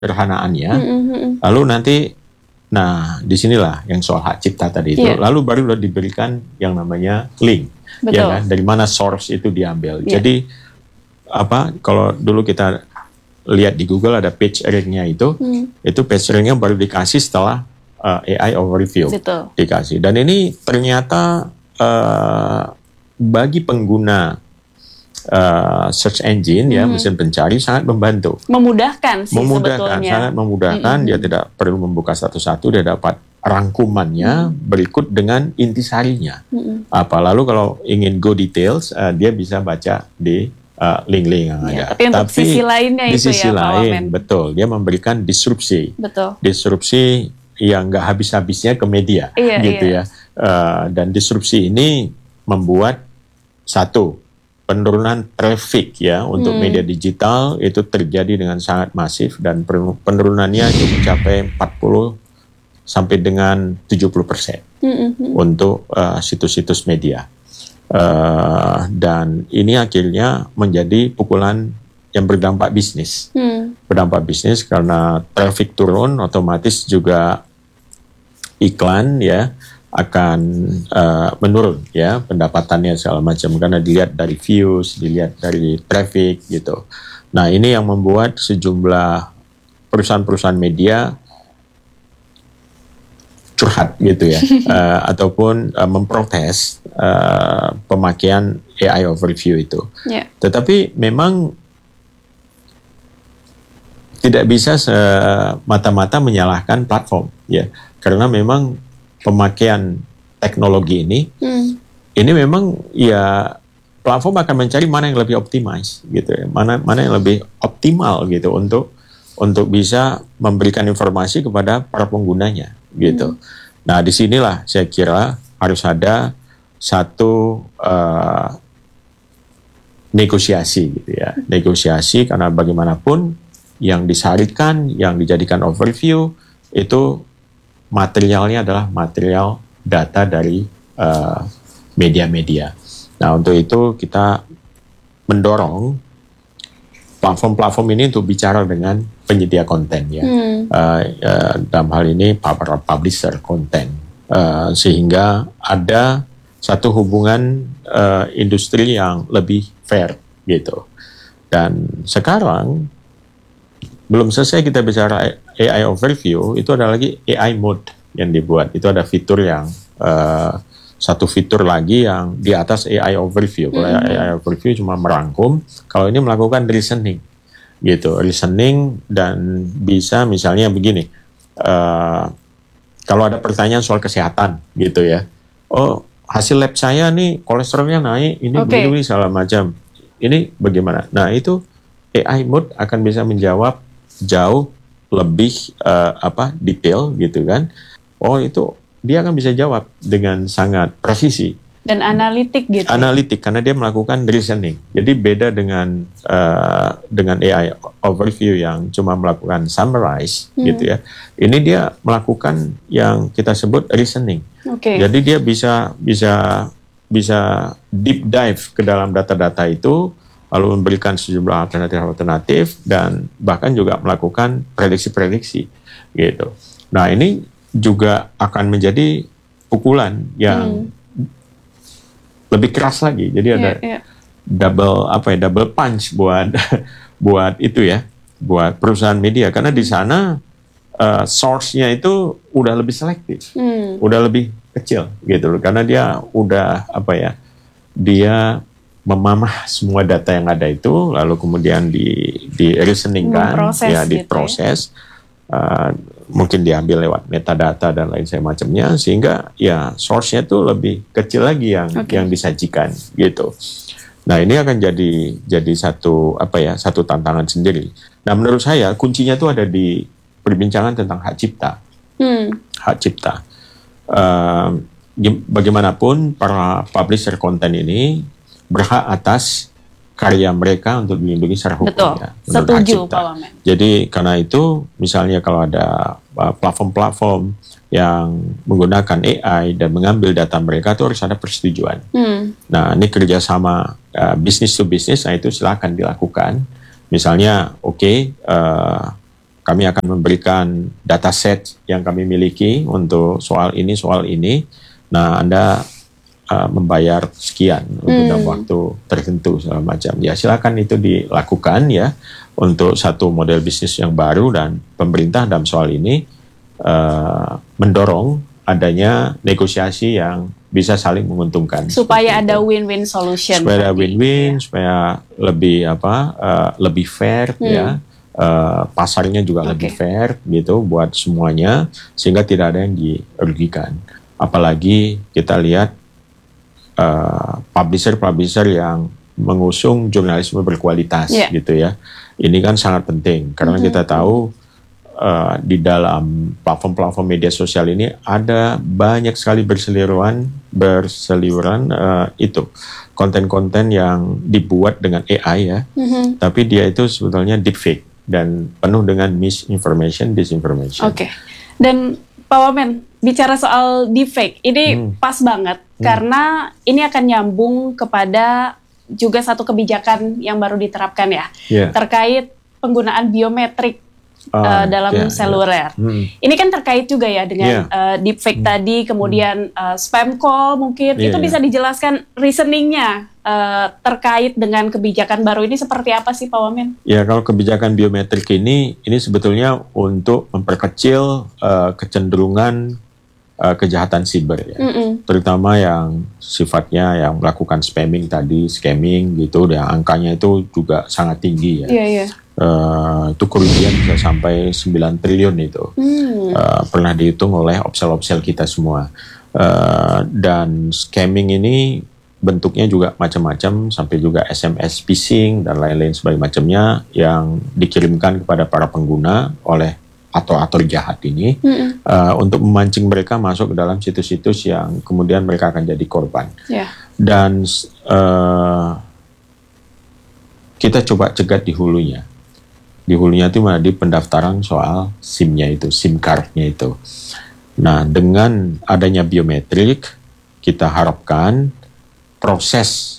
sederhanaannya, lalu nanti, nah disinilah yang soal hak cipta tadi itu, lalu baru diberikan yang namanya link, ya kan, dari mana source itu diambil. Jadi kalau dulu kita lihat di Google ada page rank-nya itu page rank-nya baru dikasih setelah AI overview dikasih. Dan ini ternyata bagi pengguna search engine mesin pencari sangat membantu, memudahkan sebetulnya, sangat memudahkan. Dia tidak perlu membuka satu-satu, dia dapat rangkumannya berikut dengan intisarinya lalu kalau ingin go details dia bisa baca di link-link yang ada. Tapi untuk sisi lainnya di sisi lain betul, dia memberikan disrupsi yang nggak habis-habisnya ke media ya. Dan disrupsi ini membuat satu, penurunan traffic ya untuk media digital itu terjadi dengan sangat masif, dan penurunannya itu mencapai 40 sampai dengan 70% untuk situs-situs media. Dan ini akhirnya menjadi pukulan yang berdampak bisnis. Berdampak bisnis karena traffic turun, otomatis juga iklan ya akan menurun ya pendapatannya segala macam, karena dilihat dari views, dilihat dari traffic gitu. Nah ini yang membuat sejumlah perusahaan-perusahaan media curhat gitu ya, ataupun memprotes pemakaian AI overview itu. Tetapi memang tidak bisa semata-mata menyalahkan platform ya, karena memang pemakaian teknologi ini memang ya platform akan mencari mana yang lebih optimize gitu ya, mana yang lebih optimal gitu untuk bisa memberikan informasi kepada para penggunanya gitu. Nah disinilah saya kira harus ada satu negosiasi gitu ya, negosiasi, karena bagaimanapun yang disyaratkan, yang dijadikan overview itu materialnya adalah material data dari media-media. Nah, untuk itu kita mendorong platform-platform ini untuk bicara dengan penyedia konten ya. Dalam hal ini para publisher konten, sehingga ada satu hubungan industri yang lebih fair gitu. Dan sekarang belum selesai kita bicara AI overview, itu ada lagi AI mode yang dibuat. Itu ada fitur yang satu fitur lagi yang di atas AI overview. Kalau AI overview cuma merangkum, kalau ini melakukan reasoning gitu, reasoning, dan bisa misalnya begini, kalau ada pertanyaan soal kesehatan gitu ya, oh hasil lab saya nih kolesterolnya naik, ini begini segala macam, ini bagaimana? Nah itu AI mode akan bisa menjawab jauh lebih detail gitu kan. Oh itu dia akan bisa jawab dengan sangat presisi dan analitik gitu. Analitik karena dia melakukan reasoning. Jadi beda dengan AI overview yang cuma melakukan summarize gitu ya. Ini dia melakukan yang kita sebut reasoning. Jadi dia bisa deep dive ke dalam data-data itu, lalu memberikan sejumlah alternatif dan bahkan juga melakukan prediksi-prediksi gitu. Nah ini juga akan menjadi pukulan yang lebih keras lagi. Jadi ada double punch buat itu ya, buat perusahaan media, karena di sana source-nya itu udah lebih selektif, udah lebih kecil gitu loh, karena dia udah dia memamah semua data yang ada itu, lalu kemudian di reasoningkan, diproses, mungkin diambil lewat metadata dan lain semacamnya, sehingga ya source-nya itu lebih kecil lagi yang disajikan gitu. Nah ini akan jadi satu tantangan sendiri. Nah menurut saya kuncinya itu ada di perbincangan tentang hak cipta. Hak cipta. Bagaimanapun para publisher konten ini berhak atas karya mereka untuk dilindungi secara hukum. Betul, ya, setuju Pak Wamen. Jadi karena itu misalnya kalau ada platform-platform yang menggunakan AI dan mengambil data mereka, itu harus ada persetujuan. Nah ini kerjasama bisnis to bisnis, nah itu silakan dilakukan. Misalnya kami akan memberikan dataset yang kami miliki untuk soal ini. Nah, Anda membayar sekian untuk dalam waktu tertentu segala macam. Ya, silakan itu dilakukan ya untuk satu model bisnis yang baru, dan pemerintah dalam soal ini mendorong adanya negosiasi yang bisa saling menguntungkan. Supaya ada win-win solution. Supaya ada win-win, supaya lebih lebih fair ya. Pasarnya juga lebih fair gitu buat semuanya, sehingga tidak ada yang dirugikan. Apalagi kita lihat publisher yang mengusung jurnalisme berkualitas gitu ya. Ini kan sangat penting karena kita tahu di dalam platform-platform media sosial ini ada banyak sekali berseliweran itu konten-konten yang dibuat dengan AI ya, tapi dia itu sebetulnya deepfake dan penuh dengan misinformation, disinformation. Oke. Dan Pak Wamen, bicara soal deepfake, ini pas banget karena ini akan nyambung kepada juga satu kebijakan yang baru diterapkan ya, terkait penggunaan biometrik dalam seluler. Ini kan terkait juga ya dengan deepfake tadi, kemudian spam call mungkin. Itu bisa dijelaskan reasoningnya terkait dengan kebijakan baru ini seperti apa sih Pak Wamen? Ya, kalau kebijakan biometrik ini sebetulnya untuk memperkecil kecenderungan kejahatan siber ya. Terutama yang sifatnya yang melakukan spamming tadi, scamming gitu, dan angkanya itu juga sangat tinggi ya. Itu kerugian bisa sampai 9 triliun itu. Pernah dihitung oleh opsel-opsel kita semua. Dan scamming ini bentuknya juga macam-macam, sampai juga SMS phishing dan lain-lain sebagainya macamnya yang dikirimkan kepada para pengguna oleh aktor jahat ini untuk memancing mereka masuk ke dalam situs-situs yang kemudian mereka akan jadi korban. Dan kita coba cegat di hulunya. Di hulunya itu di pendaftaran soal SIM-nya itu, SIM card-nya itu. Nah, dengan adanya biometrik, kita harapkan proses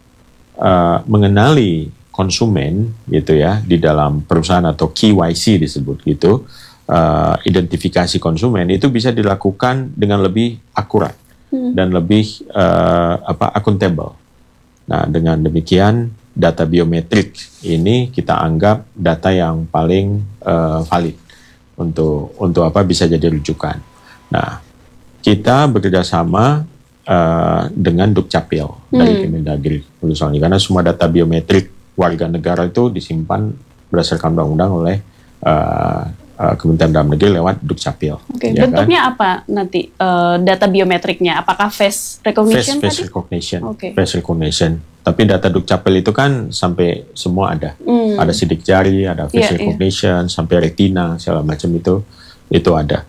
mengenali konsumen gitu ya di dalam perusahaan atau KYC disebut gitu, identifikasi konsumen itu bisa dilakukan dengan lebih akurat dan lebih akuntabel. Nah, dengan demikian data biometrik ini kita anggap data yang paling valid untuk bisa jadi rujukan. Nah, kita bekerjasama dengan Dukcapil dari Kemendagri misalnya, karena semua data biometrik warga negara itu disimpan berdasarkan undang-undang oleh Kementerian Dalam Negeri lewat Dukcapil. Ya, bentuknya kan? Apa nanti data biometriknya? Apakah face recognition? Face recognition. Face recognition. Tapi data Dukcapil itu kan sampai semua ada. Ada sidik jari, ada face recognition, sampai retina, segala macam itu ada.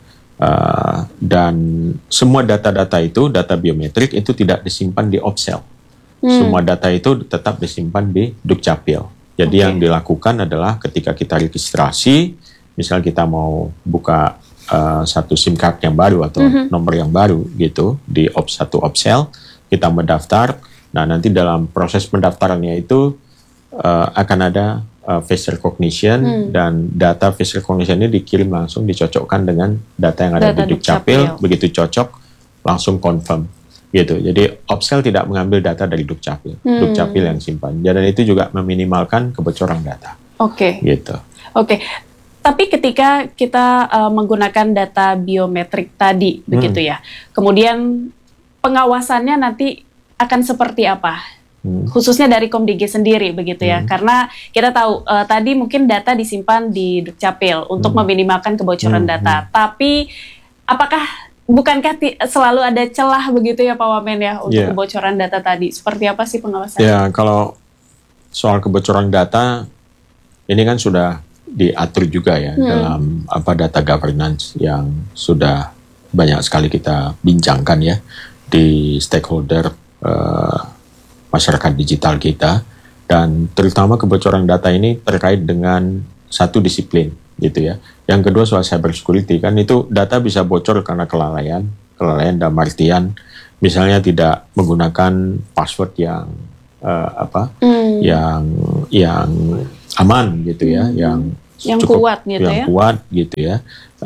Dan semua data-data itu, data biometrik itu tidak disimpan di Opsel. Semua data itu tetap disimpan di Dukcapil. Jadi yang dilakukan adalah ketika kita registrasi, misal kita mau buka satu SIM card yang baru atau nomor yang baru gitu di satu Opsel, kita mendaftar. Nah, nanti dalam proses pendaftarannya itu akan ada face recognition dan data face recognition ini dikirim langsung, dicocokkan dengan data yang ada di Dukcapil. Begitu cocok, langsung confirm gitu. Jadi Opsel tidak mengambil data dari Dukcapil, Dukcapil yang simpan. Dan itu juga meminimalkan kebocoran data. Gitu. Tapi ketika kita menggunakan data biometrik tadi, begitu ya, kemudian pengawasannya nanti akan seperti apa? Khususnya dari Komdigi sendiri, begitu ya, karena kita tahu tadi mungkin data disimpan di Dukcapil untuk meminimalkan kebocoran data. Tapi bukankah selalu ada celah begitu ya Pak Wamen ya untuk kebocoran data tadi? Seperti apa sih pengawasannya? Ya, kalau soal kebocoran data ini kan sudah diatur juga ya dalam data governance yang sudah banyak sekali kita bincangkan ya di stakeholder masyarakat digital kita, dan terutama kebocoran data ini terkait dengan satu disiplin gitu ya. Yang kedua soal cyber security, kan itu data bisa bocor karena kelalaian dalam artian misalnya tidak menggunakan password yang yang aman gitu ya, yang yang kuat gitu yang kuat gitu ya.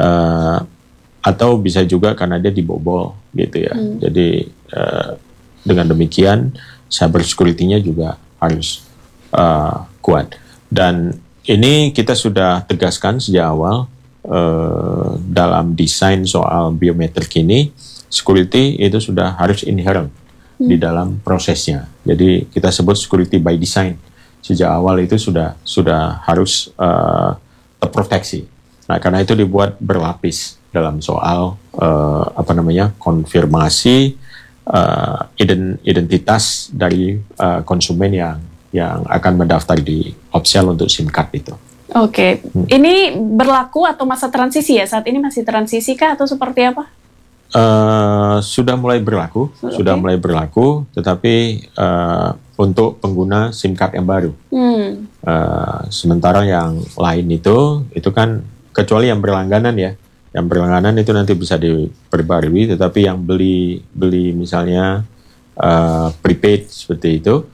Atau bisa juga karena dia dibobol gitu ya. Jadi dengan demikian cyber security-nya juga harus kuat. Dan ini kita sudah tegaskan sejak awal dalam desain soal biometrik ini, security itu sudah harus inherent di dalam prosesnya. Jadi kita sebut security by design. Sejak awal itu sudah harus terproteksi. Nah, karena itu dibuat berlapis dalam soal konfirmasi identitas dari konsumen yang akan mendaftar di Opsel untuk SIM card itu. Oke. Ini berlaku atau masa transisi ya? Saat ini masih transisi kah atau seperti apa? Sudah mulai berlaku, tetapi untuk pengguna SIM card yang baru. Sementara yang lain itu kan kecuali yang berlangganan ya. Yang berlangganan itu nanti bisa diperbarui, tetapi yang beli misalnya prepaid seperti itu,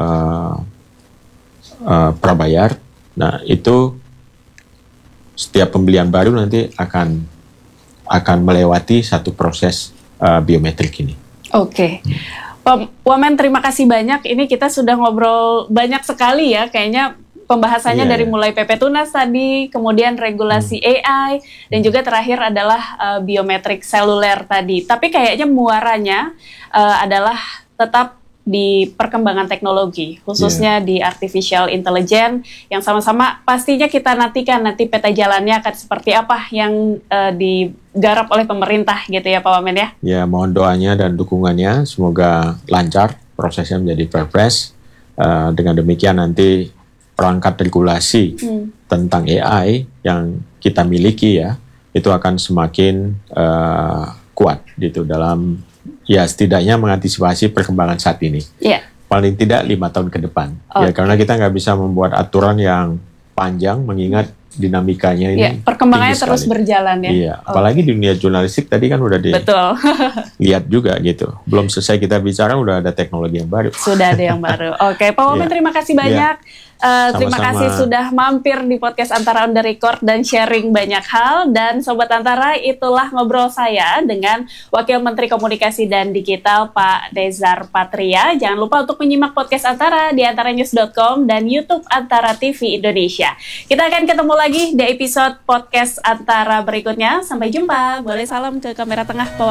prabayar, nah itu setiap pembelian baru nanti akan melewati satu proses biometrik ini. Oke. Pak Wamen, terima kasih banyak. Ini kita sudah ngobrol banyak sekali ya, kayaknya pembahasannya dari mulai PP Tunas tadi, kemudian regulasi AI, dan juga terakhir adalah biometrik seluler tadi. Tapi kayaknya muaranya adalah tetap di perkembangan teknologi, khususnya di artificial intelligence, yang sama-sama pastinya kita nantikan nanti peta jalannya akan seperti apa yang digarap oleh pemerintah gitu ya Pak Wamen ya. Ya, mohon doanya dan dukungannya, semoga lancar prosesnya menjadi perpres. Dengan demikian nanti perangkat regulasi tentang AI yang kita miliki ya, itu akan semakin kuat gitu dalam ya setidaknya mengantisipasi perkembangan saat ini. Paling tidak 5 tahun ke depan. Ya, karena kita nggak bisa membuat aturan yang panjang mengingat dinamikanya ini. Perkembangannya terus berjalan ya. Iya, apalagi di dunia jurnalistik tadi kan udah lihat juga gitu. Belum selesai kita bicara udah ada teknologi yang baru. Sudah ada yang baru. Oke, Pak Wamen terima kasih banyak. Terima kasih sudah mampir di podcast Antara On The Record dan sharing banyak hal. Dan Sobat Antara, itulah ngobrol saya dengan Wakil Menteri Komunikasi dan Digital Pak Nezar Patria. Jangan lupa untuk menyimak podcast Antara di antaranews.com dan YouTube Antara TV Indonesia. Kita akan ketemu lagi di episode podcast Antara berikutnya. Sampai jumpa. Boleh salam ke kamera tengah Pak